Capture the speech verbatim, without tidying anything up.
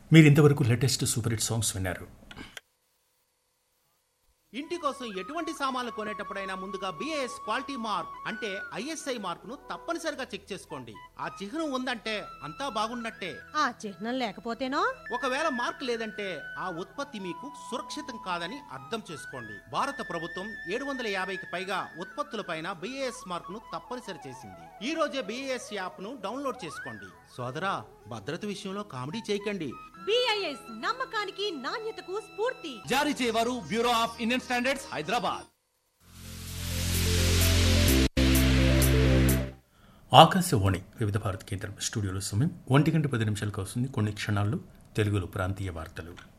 మీరు ఇంతవరకు latest super hit songs విన్నారు. ఇంటి కోసం ఎటువంటి సామాన్లు కొనేటప్పుడైనా ముందుగా బిఏఎస్ క్వాలిటీ మార్క్ అంటే ఐఎస్ఐ మార్కును తప్పనిసరిగా చెక్ చేసుకోండి. ఆ చిహ్నం ఉందంటే అంతా బాగున్నట్టే. ఆ చిహ్నం లేకపోతేనో? ఒకవేళ మార్క్ లేదంటే ఆ ఉత్పత్తి మీకు సురక్షితం కాదని అర్థం చేసుకోండి. భారత ప్రభుత్వం ఏడు వందల యాభైకి పైగా ఉత్పత్తులపైన బిఏఎస్ మార్కును తప్పనిసరి చేసింది. ఈ రోజే బిఏఎస్ యాప్ ను డౌన్లోడ్ చేసుకోండి. సోదరా, భద్రత విషయంలో కామెడీ చేయకండి. బిఐఎస్ నమ్మకానికి నాణ్యతకు స్ఫూర్తి. జారీ చేయవారు bureau of Indian standards, Hyderabad. Akashvani వివిధ భారత కేంద్రం స్టూడియోలో సమయం ఒంటి గంట పది నిమిషాలకు వస్తుంది. కొన్ని క్షణాల్లో తెలుగులో ప్రాంతీయ వార్తలు.